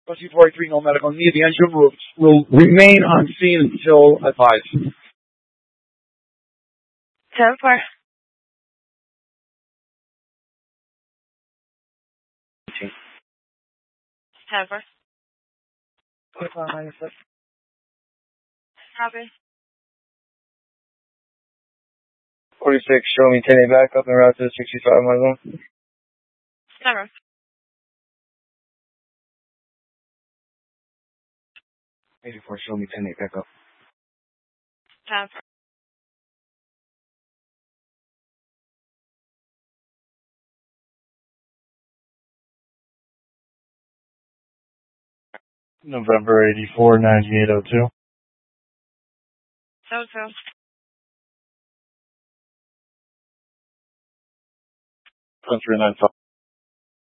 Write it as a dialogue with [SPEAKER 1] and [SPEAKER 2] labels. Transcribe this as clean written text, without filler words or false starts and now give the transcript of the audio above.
[SPEAKER 1] C483, no medical need. The engine will remain on scene until advised.
[SPEAKER 2] 10-4. 10-4. Copy.
[SPEAKER 3] 46, show me 10-8 back up and route to 65 my zone.
[SPEAKER 2] 10-4.
[SPEAKER 3] 84, show me 10-8 back up.
[SPEAKER 2] 10-4.
[SPEAKER 4] November 84, 9802.
[SPEAKER 2] 7-2.
[SPEAKER 4] Country 95.